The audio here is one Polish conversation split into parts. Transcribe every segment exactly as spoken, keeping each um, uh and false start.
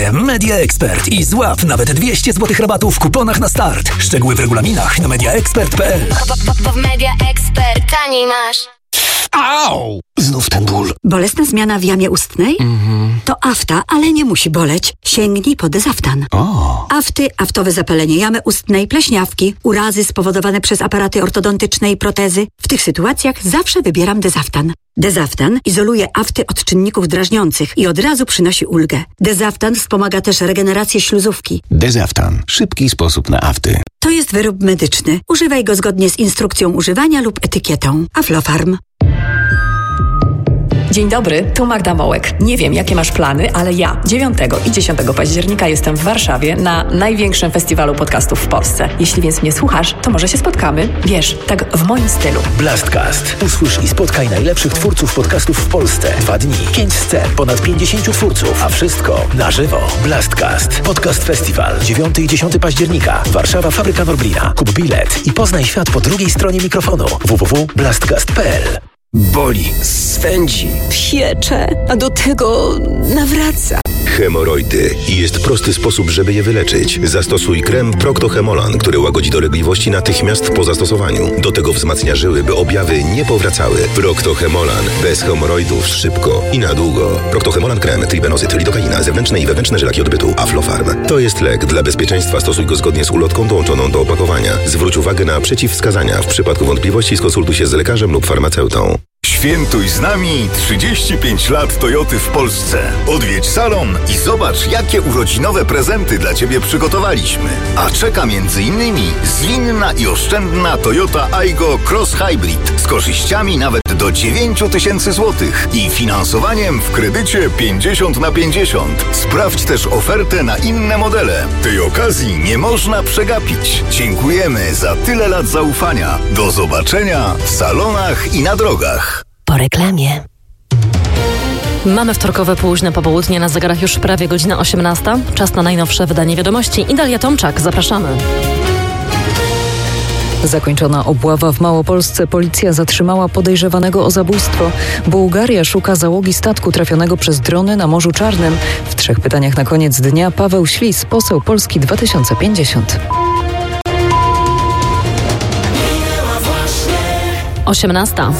wersję Media Expert i złap nawet dwieście złotych rabatu w kuponach na start. Szczegóły w regulaminach na media expert kropka p l. Bo w Media Expert taniej masz. Au! Znów ten ból. Bolesna zmiana w jamie ustnej? Mhm. To afta, ale nie musi boleć. Sięgnij po Dezaftan. O. Afty, aftowe zapalenie jamy ustnej, pleśniawki, urazy spowodowane przez aparaty ortodontyczne i protezy. W tych sytuacjach zawsze wybieram Dezaftan. Dezaftan izoluje afty od czynników drażniących i od razu przynosi ulgę. Dezaftan wspomaga też regenerację śluzówki. Dezaftan. Szybki sposób na afty. To jest wyrób medyczny. Używaj go zgodnie z instrukcją używania lub etykietą. Aflofarm. Dzień dobry, tu Magda Mołek. Nie wiem, jakie masz plany, ale ja dziewiątego i dziesiątego października jestem w Warszawie na największym festiwalu podcastów w Polsce. Jeśli więc mnie słuchasz, to może się spotkamy. Wiesz, tak w moim stylu. Blastcast. Usłysz i spotkaj najlepszych twórców podcastów w Polsce. Dwa dni, pięć scen, ponad pięćdziesięciu twórców, a wszystko na żywo. Blastcast. Podcast Festiwal. dziewiątego i dziesiątego października. Warszawa, Fabryka Norblina. Kup bilet i poznaj świat po drugiej stronie mikrofonu. w w w kropka blastcast kropka p l. Boli, swędzi, piecze, a do tego nawraca. Hemoroidy. I jest prosty sposób, żeby je wyleczyć. Zastosuj krem Procto-Hemolan, który łagodzi dolegliwości natychmiast po zastosowaniu. Do tego wzmacnia żyły, by objawy nie powracały. Procto-Hemolan. Bez hemoroidów szybko i na długo. Procto-Hemolan krem, tribenozyt, lidokaina, zewnętrzne i wewnętrzne żylaki odbytu, Aflofarm. To jest lek. Dla bezpieczeństwa stosuj go zgodnie z ulotką dołączoną do opakowania. Zwróć uwagę na przeciwwskazania. W przypadku wątpliwości skonsultuj się z lekarzem lub farmaceutą. Świętuj z nami trzydzieści pięć lat Toyoty w Polsce. Odwiedź salon i zobacz, jakie urodzinowe prezenty dla Ciebie przygotowaliśmy. A czeka między innymi zwinna i oszczędna Toyota Aygo Cross Hybrid z korzyściami nawet do dziewięć tysięcy złotych i finansowaniem w kredycie pięćdziesiąt na pięćdziesiąt. Sprawdź też ofertę na inne modele. Tej okazji nie można przegapić. Dziękujemy za tyle lat zaufania. Do zobaczenia w salonach i na drogach. Po reklamie. Mamy wtorkowe późne popołudnie, na zegarach już prawie godzina osiemnasta. Czas na najnowsze wydanie wiadomości. I Dalia Tomczak, zapraszamy. Zakończona obława w Małopolsce. Policja zatrzymała podejrzewanego o zabójstwo. Bułgaria szuka załogi statku trafionego przez drony na Morzu Czarnym. W trzech pytaniach na koniec dnia Paweł Ślis, poseł Polski dwa tysiące pięćdziesiąt. osiemnasta.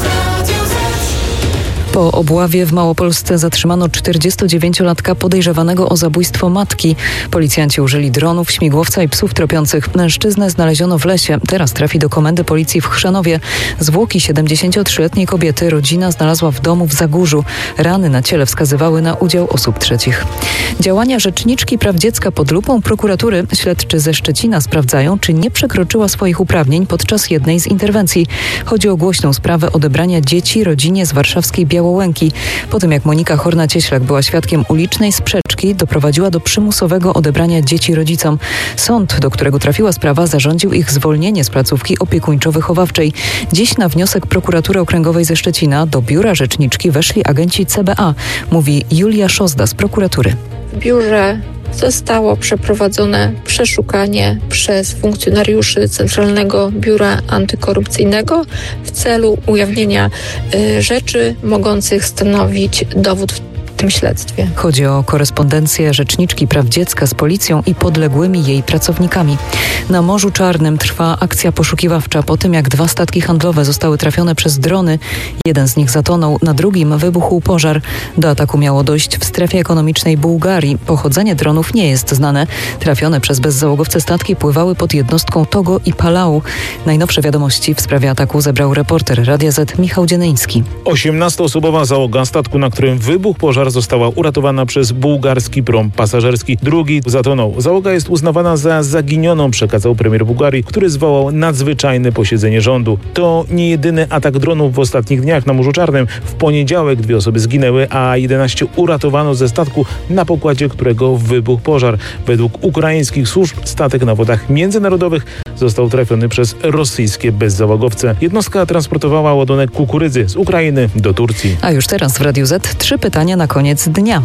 Po obławie w Małopolsce zatrzymano czterdziestodziewięciolatka podejrzewanego o zabójstwo matki. Policjanci użyli dronów, śmigłowca i psów tropiących. Mężczyznę znaleziono w lesie. Teraz trafi do komendy policji w Chrzanowie. Zwłoki siedemdziesięciotrzyletniej kobiety rodzina znalazła w domu w Zagórzu. Rany na ciele wskazywały na udział osób trzecich. Działania rzeczniczki praw dziecka pod lupą prokuratury. Śledczy ze Szczecina sprawdzają, czy nie przekroczyła swoich uprawnień podczas jednej z interwencji. Chodzi o głośną sprawę odebrania dzieci rodzinie z warszawskiej Białorusi. Białołęki. Po tym jak Monika Horna-Cieślak była świadkiem ulicznej sprzeczki, doprowadziła do przymusowego odebrania dzieci rodzicom. Sąd, do którego trafiła sprawa, zarządził ich zwolnienie z placówki opiekuńczo-wychowawczej. Dziś na wniosek prokuratury okręgowej ze Szczecina do biura rzeczniczki weszli agenci C B A, mówi Julia Szozda z prokuratury. W biurze zostało przeprowadzone przeszukanie przez funkcjonariuszy Centralnego Biura Antykorupcyjnego w celu ujawnienia y, rzeczy mogących stanowić dowód w tym śledztwie. Chodzi o korespondencję rzeczniczki praw dziecka z policją i podległymi jej pracownikami. Na Morzu Czarnym trwa akcja poszukiwawcza po tym, jak dwa statki handlowe zostały trafione przez drony. Jeden z nich zatonął, na drugim wybuchł pożar. Do ataku miało dojść w strefie ekonomicznej Bułgarii. Pochodzenie dronów nie jest znane. Trafione przez bezzałogowce statki pływały pod jednostką Togo i Palau. Najnowsze wiadomości w sprawie ataku zebrał reporter Radia Z Michał Dzienyński. osiemnastoosobowa załoga statku, na którym wybuchł pożar, została uratowana przez bułgarski prom pasażerski. Drugi zatonął. Załoga jest uznawana za zaginioną, przekazał premier Bułgarii, który zwołał nadzwyczajne posiedzenie rządu. To nie jedyny atak dronów w ostatnich dniach na Morzu Czarnym. W poniedziałek dwie osoby zginęły, a jedenaście uratowano ze statku, na pokładzie którego wybuchł pożar. Według ukraińskich służb statek na wodach międzynarodowych został trafiony przez rosyjskie bezzałogowce. Jednostka transportowała ładunek kukurydzy z Ukrainy do Turcji. A już teraz w Radiu Z trzy pytania na koniec dnia.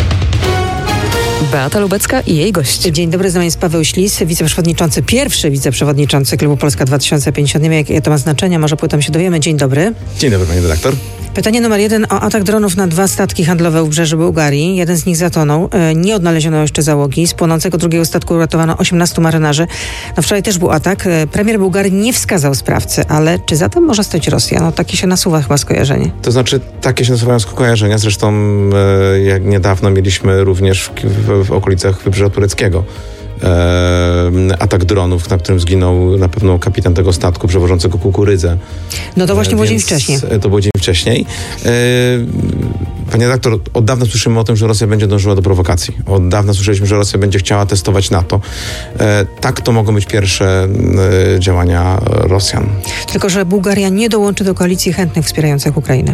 Beata Lubecka i jej gość. Dzień dobry, z nami jest Paweł Ślis, wiceprzewodniczący, pierwszy wiceprzewodniczący Klubu Polska dwa tysiące pięćdziesiąt. Nie wiem, jakie to ma znaczenie, może potem się dowiemy. Dzień dobry. Dzień dobry, pani redaktor. Pytanie numer jeden o atak dronów na dwa statki handlowe u brzeży Bułgarii. Jeden z nich zatonął. Nie odnaleziono jeszcze załogi. Z płonącego drugiego statku uratowano osiemnastu marynarzy. No wczoraj też był atak. Premier Bułgarii nie wskazał sprawcy, ale czy za tym może stać Rosja? No takie się nasuwa chyba skojarzenie. To znaczy, takie się nasuwają skojarzenia. Zresztą e, jak niedawno mieliśmy również w, w, w okolicach wybrzeża tureckiego E, atak dronów, na którym zginął na pewno kapitan tego statku przewożącego kukurydzę. No to właśnie e, było dzień wcześniej. To było dzień wcześniej. E, Panie redaktor, od dawna słyszymy o tym, że Rosja będzie dążyła do prowokacji. Od dawna słyszeliśmy, że Rosja będzie chciała testować NATO. E, tak, to mogą być pierwsze e, działania Rosjan. Tylko że Bułgaria nie dołączy do koalicji chętnych wspierających Ukrainę.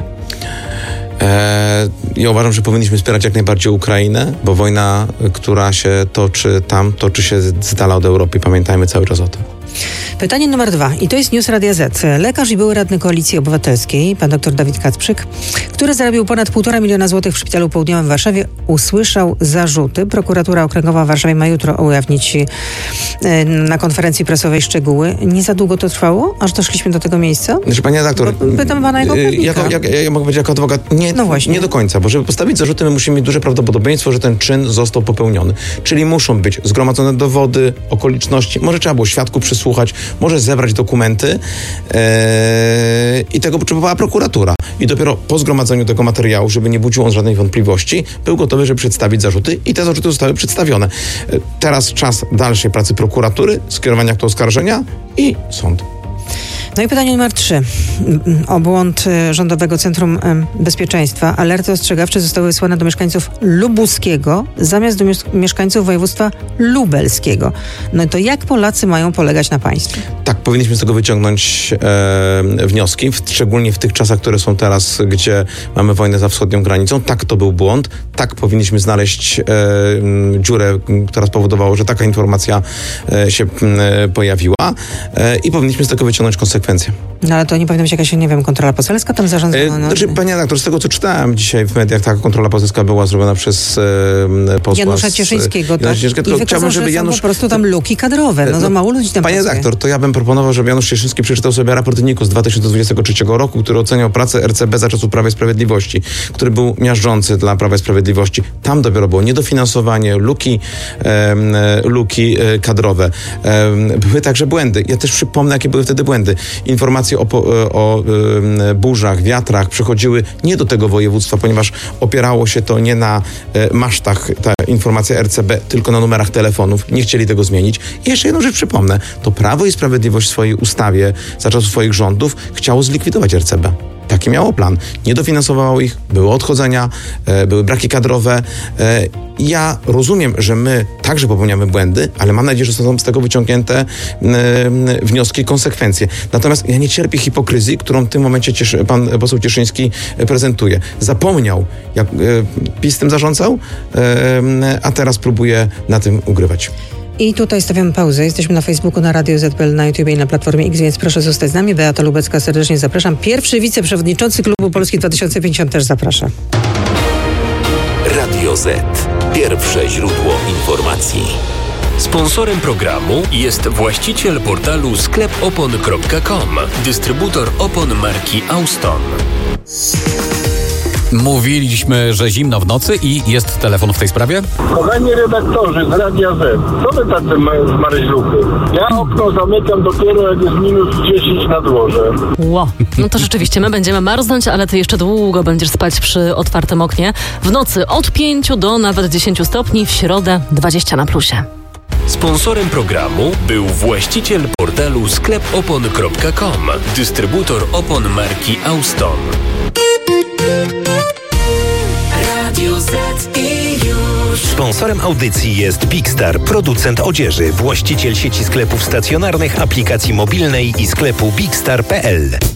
E, ja uważam, że powinniśmy wspierać jak najbardziej Ukrainę, bo wojna, która się toczy tam, toczy się z dala od Europy. Pamiętajmy cały czas o tym. Pytanie numer dwa. I to jest News Radia Z. Lekarz i były radny Koalicji Obywatelskiej, pan dr Dawid Kacprzyk, który zarobił ponad półtora miliona złotych w Szpitalu Południowym w Warszawie, usłyszał zarzuty. Prokuratura Okręgowa w Warszawie ma jutro ujawnić e, na konferencji prasowej szczegóły. Nie za długo to trwało, aż doszliśmy do tego miejsca? Znaczy, panie redaktor, Bo pytam pana jako jako, jak, ja mogę powiedzieć jako adwokat, nie, no właśnie. nie do końca, bo żeby postawić zarzuty, my musimy mieć duże prawdopodobieństwo, że ten czyn został popełniony. Czyli muszą być zgromadzone dowody, okoliczności, może trzeba było świadków przysłuchać, może zebrać dokumenty ee, i tego potrzebowała prokuratura. I dopiero po zgromadzeniu tego materiału, żeby nie budził on żadnej wątpliwości, był gotowy, żeby przedstawić zarzuty i te zarzuty zostały przedstawione. E, teraz czas dalszej pracy prokuratury, skierowania aktu oskarżenia i sąd. No i pytanie numer trzy. O błąd Rządowego Centrum Bezpieczeństwa. Alerty ostrzegawcze zostały wysłane do mieszkańców Lubuskiego zamiast do mieszkańców województwa lubelskiego. No to jak Polacy mają polegać na państwie? Tak, powinniśmy z tego wyciągnąć e, wnioski, w, szczególnie w tych czasach, które są teraz, gdzie mamy wojnę za wschodnią granicą. Tak, to był błąd. Tak, powinniśmy znaleźć e, dziurę, która spowodowała, że taka informacja e, się e, pojawiła e, i powinniśmy z tego wyciągnąć konsekwencje. No ale to nie powinna być jakaś, nie wiem, kontrola poselska tam zarządzana? E, no, znaczy, panie redaktor, z tego co czytałem dzisiaj w mediach, taka kontrola poselska była zrobiona przez e, posła Janusza Cieszyńskiego, z, tak? Cieszyńskiego, I wykazał, chciałbym, żeby że Janusz... są po prostu tam luki kadrowe, no, no za mało ludzi tam Panie redaktor, to ja bym proponował, żeby Janusz Cieszyński przeczytał sobie raport N I K U z dwa tysiące dwudziestego trzeciego roku, który oceniał pracę R C B za czasów Prawa i Sprawiedliwości, który był miażdżący dla Prawa i Sprawiedliwości. Tam dopiero było niedofinansowanie, luki, e, luki e, kadrowe. E, były także błędy. Ja też przypomnę, jakie były wtedy błędy. Informacje o, o e, burzach, wiatrach przychodziły nie do tego województwa, ponieważ opierało się to nie na e, masztach, ta informacja R C B, tylko na numerach telefonów. Nie chcieli tego zmienić. I jeszcze jedną rzecz przypomnę. To Prawo i Sprawiedliwość w swojej ustawie za czasów swoich rządów chciało zlikwidować R C B. Taki miało plan. Nie dofinansowało ich, były odchodzenia, e, były braki kadrowe. E, ja rozumiem, że my także popełniamy błędy, ale mam nadzieję, że są z tego wyciągnięte e, wnioski, konsekwencje. Natomiast ja nie cierpię hipokryzji, którą w tym momencie cieszy, pan poseł Cieszyński prezentuje. Zapomniał, jak e, PiS tym zarządzał, e, a teraz próbuje na tym ugrywać. I tutaj stawiamy pauzę. Jesteśmy na Facebooku, na Radio Z P L, na YouTube i na Platformie X, więc proszę zostać z nami. Beata Lubecka, serdecznie zapraszam. Pierwszy wiceprzewodniczący Klubu Polski dwa tysiące pięćdziesiąt też zaprasza. Radio Z. Pierwsze źródło informacji. Sponsorem programu jest właściciel portalu sklep opon kropka com, dystrybutor opon marki Auston. Mówiliśmy, że zimno w nocy i jest telefon w tej sprawie? Kochani redaktorzy z Radia Z, co wy tacy zmaryźluchy? Ja okno zamykam dopiero jak jest minus dziesięć na dworze. Ło, no to rzeczywiście my będziemy marznąć, ale ty jeszcze długo będziesz spać przy otwartym oknie. W nocy od pięciu do nawet dziesięciu stopni, w środę dwadzieścia na plusie. Sponsorem programu był właściciel portalu sklep opon kropka com, dystrybutor opon marki Auston. Radio Z i już. Sponsorem audycji jest Big Star, producent odzieży, właściciel sieci sklepów stacjonarnych, aplikacji mobilnej i sklepu bigstar kropka p l.